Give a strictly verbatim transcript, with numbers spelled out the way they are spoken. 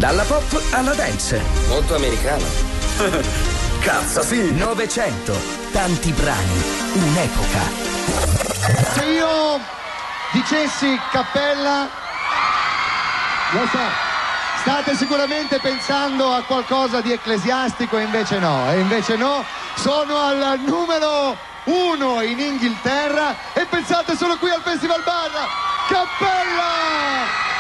Dalla pop alla dance. Molto americano. Cazzo sì. Novecento, tanti brani, un'epoca. Se io dicessi cappella, lo so, state sicuramente pensando a qualcosa di ecclesiastico e invece no, e invece no, sono al numero uno in Inghilterra e pensate solo qui al Festival Bar, Cappella!